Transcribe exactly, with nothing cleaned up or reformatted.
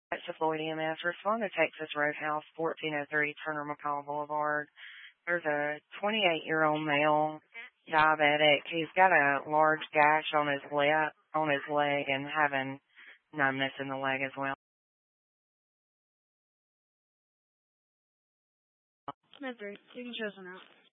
That's the Floyd E M S. Respond to Texas Roadhouse, fourteen oh three Turner McCall Boulevard. There's a twenty-eight-year-old male diabetic. He's got a large gash on his leg, on his leg, and having numbness in the leg as well. Smith, you can choose one out.